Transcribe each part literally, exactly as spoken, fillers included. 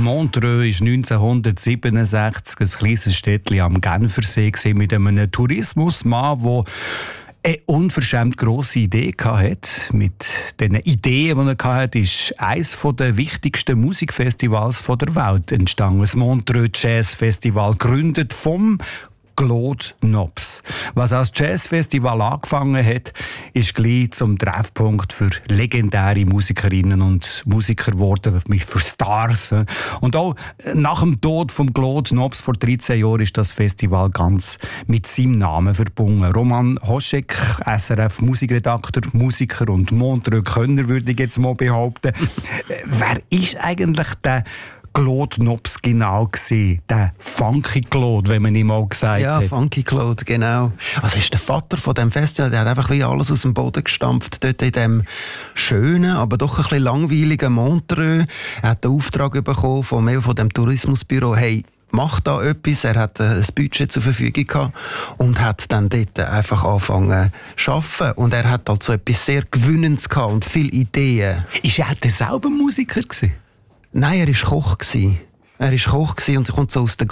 Montreux war neunzehnhundertsiebenundsechzig ein kleines Städtchen am Genfersee mit einem Tourismusmann, der eine unverschämt grosse Idee hatte. Mit diesen Ideen, die er hatte, ist eines der wichtigsten Musikfestivals der Welt entstanden. Das Montreux Jazz Festival, gegründet vom Claude Nobs. Was als Jazzfestival angefangen hat, ist gleich zum Treffpunkt für legendäre Musikerinnen und Musiker geworden, für Stars. Und auch nach dem Tod von Claude Nobs vor dreizehn Jahren ist das Festival ganz mit seinem Namen verbunden. Roman Hoschek, S R F-Musikredakteur, Musiker und Montreux-Könner, würde ich jetzt mal behaupten. Wer ist eigentlich der Claude Nobs genau gesehen, der Funky Claude, wenn man ihm mal gesagt ja, hat. Ja, Funky Claude, genau. Also ist der Vater von dem Festival, der hat einfach wie alles aus dem Boden gestampft, dort in dem schönen, aber doch ein bisschen langweiligen Montreux. Er hat den Auftrag bekommen von mir, von dem Tourismusbüro, hey, mach da etwas. Er hat ein Budget zur Verfügung gehabt und hat dann dort einfach angefangen zu arbeiten. Und er hat also etwas sehr Gewinnendes gehabt und viele Ideen. Ist er denn selber Musiker gewesen? Nein, er war Koch. Er war Koch und kommt so aus der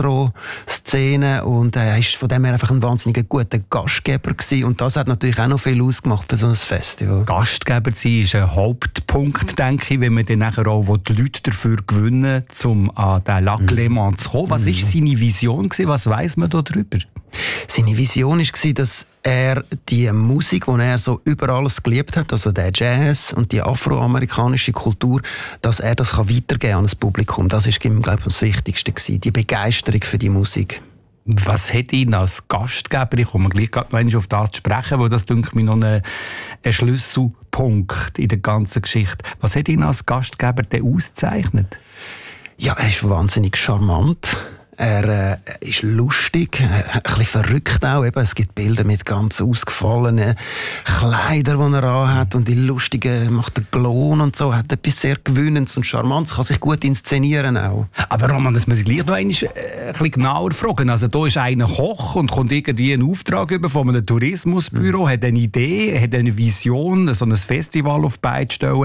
Gastro-Szene und er war von dem her einfach ein wahnsinnig guter Gastgeber gewesen. Und das hat natürlich auch noch viel ausgemacht für so ein Festival. Gastgeber sein ist ein Hauptpunkt, denke ich, wenn man dann nachher auch die Leute dafür gewinnen, um an den Lac Léman zu kommen. Was war seine Vision gewesen? Was weiss man darüber? Seine Vision war, dass er die Musik, die er so über alles geliebt hat, also der Jazz und die afroamerikanische Kultur, dass er das weitergeben kann an das Publikum. Das war ihm, glaube ich, das Wichtigste gewesen, die Begeisterung für die Musik. Was hat ihn als Gastgeber, ich komme gleich noch auf das zu sprechen, weil das, denke ich, noch ein, ein Schlüsselpunkt in der ganzen Geschichte. Was hat ihn als Gastgeber denn ausgezeichnet? Ja, er ist wahnsinnig charmant. Er äh, ist lustig, äh, ein bisschen verrückt auch. Eben, es gibt Bilder mit ganz ausgefallenen Kleidern, die er anhat und die lustigen, macht er Klon und so. Er hat etwas sehr Gewinnendes und Charmantes, kann sich gut inszenieren auch. Aber Roman, das muss ich gleich noch einmal, äh, ein bisschen genauer fragen. Also da ist einer Koch und kommt irgendwie einen Auftrag über von einem Tourismusbüro, mhm. hat eine Idee, hat eine Vision, so ein Festival auf die Beine zu stellen.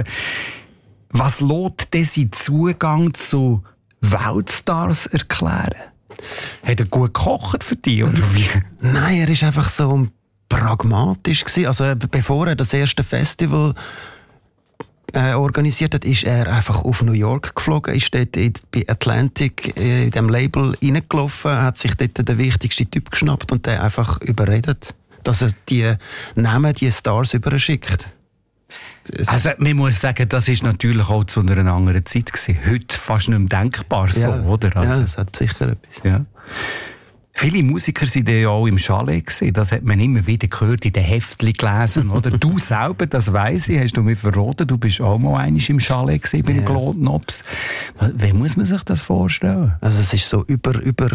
Was lässt denn sein Zugang zu Weltstars erklären? Hat er gut gekocht für dich, oder wie? Nein, er war einfach so pragmatisch gewesen. Also bevor er das erste Festival äh, organisiert hat, ist er einfach auf New York geflogen, ist dort in, bei Atlantic äh, in dem Label reingelaufen, hat sich dort den wichtigsten Typ geschnappt und den einfach überredet, dass er die Namen, die Stars überschickt. Also man muss sagen, das war natürlich auch zu einer anderen Zeit gewesen. Heute fast nicht mehr denkbar so, ja, oder? Also, ja, das hat sicher etwas. Ja. Viele Musiker waren ja auch im Chalet gewesen. Das hat man immer wieder gehört, in den Heftchen gelesen, oder? Du selber, das weiss ich, hast du mir verraten, du bist auch mal einmal im Chalet gewesen, beim ja. Claude Nobs. Wie muss man sich das vorstellen? Also es ist so über, über